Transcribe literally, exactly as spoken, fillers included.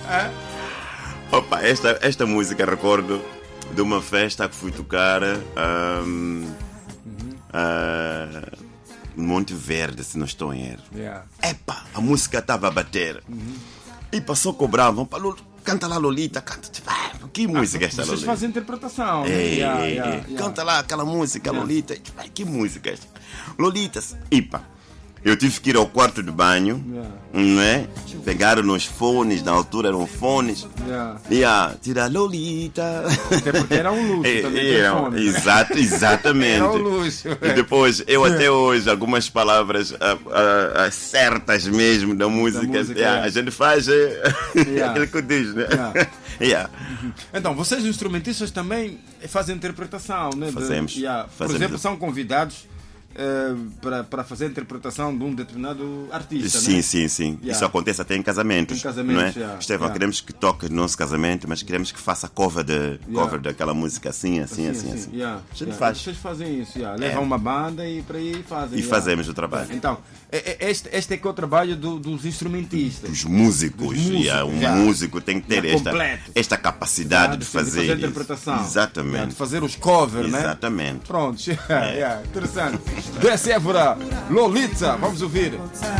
Opa, esta, esta música recordo de uma festa que fui tocar um, uh, no Monte Verde, se não estou em erro. Yeah. Epa, a música estava a bater. Uhum. E passou, cobravam. Canta lá, Lolita, canta. Ah, que música é esta, Vocês Lolita? fazem interpretação. Né? Ei, Yeah, ei, yeah, ei. yeah. Canta lá aquela música, yeah. Lolita. Ah, que música é esta? Lolita, Ipa. Eu tive que ir ao quarto de banho, yeah. né? Pegaram nos fones, na altura eram fones. Yeah. Yeah, tira Lolita. Até porque era um luxo é, também. Era, fone, exato, né? Exatamente. Era um luxo. E depois, eu até hoje, algumas palavras uh, uh, uh, certas mesmo da música, da música yeah, yeah. a gente faz yeah. aquilo que diz, né? Yeah. Yeah. Então, vocês instrumentistas também fazem interpretação, né? Fazemos. De, yeah. Por Fazemos. exemplo, são convidados Uh, para, para fazer a interpretação de um determinado artista. Sim, né? sim, sim. Yeah. Isso acontece até em casamentos. Em casamentos, não é? yeah. Estevão, yeah. queremos que toque no nosso casamento, mas queremos que faça cover, de, yeah. cover daquela música assim, assim, assim. assim, assim. Yeah. A gente yeah. faz. Vocês fazem isso, yeah. levam é. uma banda e para aí fazem. E yeah. fazemos o trabalho. Então, este, este é que é o trabalho do, dos instrumentistas. Dos músicos. Dos músicos yeah. Um yeah. músico tem que ter yeah. esta, esta capacidade yeah, de, de fazer. De fazer a interpretação. Exatamente. Yeah, de fazer os covers, né? Exatamente. Pronto, yeah. Yeah. Interessante. Desce Évora, Lolita, vamos ouvir.